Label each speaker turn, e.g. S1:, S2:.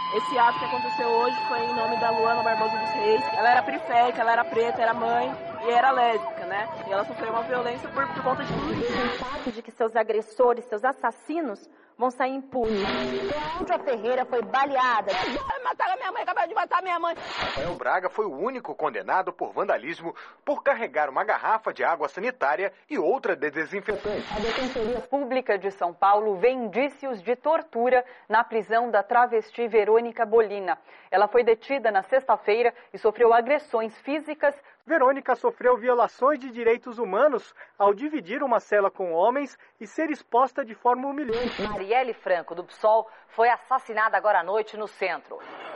S1: Esse ato que aconteceu hoje foi em nome da Luana Barbosa dos Reis. Ela era periférica, ela era preta, era mãe e era lésbica, né? E ela sofreu uma violência por conta de tudo isso.
S2: O fato de que seus agressores, seus assassinos vão sair impunes. Cláudia Ferreira foi baleada.
S1: Mataram minha mãe, acabaram de matar minha mãe.
S3: Rafael Braga foi o único condenado por vandalismo por carregar uma garrafa de água sanitária e outra de desinfetante.
S4: A Defensoria Pública de São Paulo vê indícios de tortura na prisão da travesti Verônica Bolina. Ela foi detida na sexta-feira e sofreu agressões físicas.
S5: Verônica sofreu violações de direitos humanos ao dividir uma cela com homens e ser exposta de forma humilhante.
S6: Marielle Franco, do PSOL, foi assassinada agora à noite no centro.